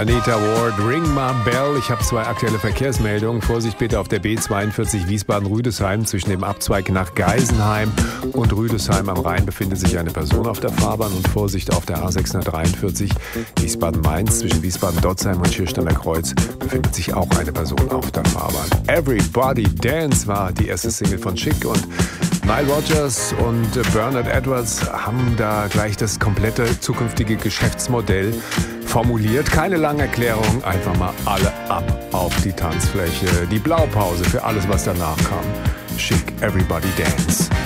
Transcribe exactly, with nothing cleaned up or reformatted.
Anita Ward, Ring My Bell. Ich habe zwei aktuelle Verkehrsmeldungen. Vorsicht bitte auf der B zweiundvierzig Wiesbaden-Rüdesheim. Zwischen dem Abzweig nach Geisenheim und Rüdesheim am Rhein befindet sich eine Person auf der Fahrbahn. Und Vorsicht auf der A sechshundertdreiundvierzig Wiesbaden-Mainz. Zwischen Wiesbaden-Dotzheim und Schiersteiner Kreuz befindet sich auch eine Person auf der Fahrbahn. Everybody Dance war die erste Single von Chic und Nile Rodgers und Bernard Edwards haben da gleich das komplette zukünftige Geschäftsmodell formuliert. Keine lange Erklärung, einfach mal alle ab auf die Tanzfläche. Die Blaupause für alles, was danach kam. Chic, Everybody Dance.